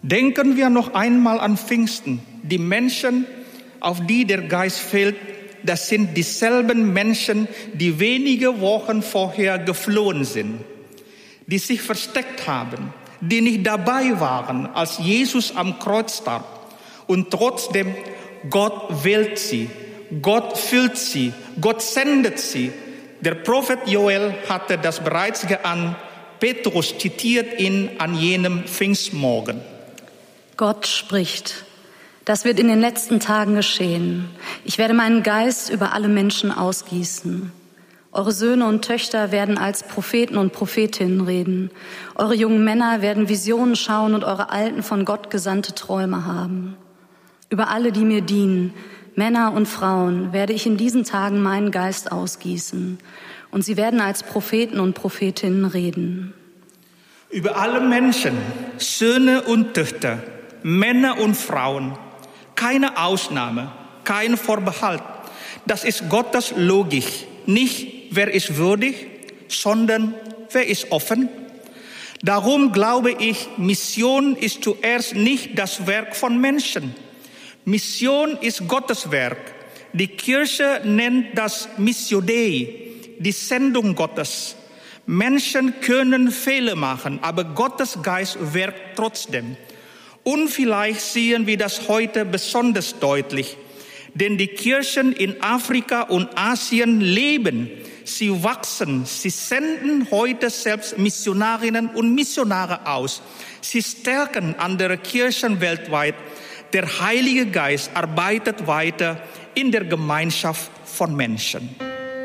Denken wir noch einmal an Pfingsten. Die Menschen, auf die der Geist fällt, das sind dieselben Menschen, die wenige Wochen vorher geflohen sind, die sich versteckt haben, die nicht dabei waren, als Jesus am Kreuz starb. Und trotzdem, Gott wählt sie, Gott füllt sie, Gott sendet sie. Der Prophet Joel hatte das bereits geahnt. Petrus zitiert ihn an jenem Pfingstmorgen. Gott spricht. Das wird in den letzten Tagen geschehen. Ich werde meinen Geist über alle Menschen ausgießen. Eure Söhne und Töchter werden als Propheten und Prophetinnen reden. Eure jungen Männer werden Visionen schauen und eure Alten von Gott gesandte Träume haben. Über alle, die mir dienen, Männer und Frauen, werde ich in diesen Tagen meinen Geist ausgießen. Und sie werden als Propheten und Prophetinnen reden. Über alle Menschen, Söhne und Töchter, Männer und Frauen, keine Ausnahme, kein Vorbehalt. Das ist Gottes Logik. Nicht, wer ist würdig, sondern wer ist offen. Darum glaube ich, Mission ist zuerst nicht das Werk von Menschen. Mission ist Gottes Werk. Die Kirche nennt das Missio Dei, die Sendung Gottes. Menschen können Fehler machen, aber Gottes Geist wirkt trotzdem. Und vielleicht sehen wir das heute besonders deutlich, denn die Kirchen in Afrika und Asien leben, sie wachsen, sie senden heute selbst Missionarinnen und Missionare aus. Sie stärken andere Kirchen weltweit. Der Heilige Geist arbeitet weiter in der Gemeinschaft von Menschen.